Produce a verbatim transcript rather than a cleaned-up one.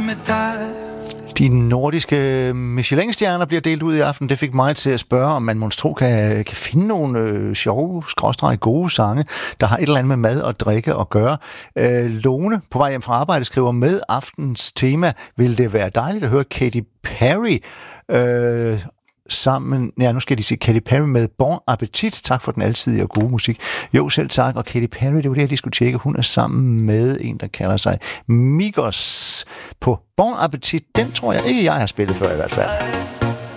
med dig. De nordiske Michelin-stjerner bliver delt ud i aften. Det fik mig til at spørge, om man monstro kan, kan finde nogle øh, sjove, skråstreg gode sange, der har et eller andet med mad og drikke at gøre. Øh, Lone, på vej hjem fra arbejde, skriver med aftens tema, vil det være dejligt at høre Katy Perry øh, sammen, ja, nu skal de sige Katy Perry med Bon Appetit. Tak for den alsidige og gode musik. Jo, selv tak. Og Katy Perry, det var det, jeg lige skulle tjekke. Hun er sammen med en, der kalder sig Migos på Bon Appetit. Den tror jeg ikke, jeg har spillet før i hvert fald.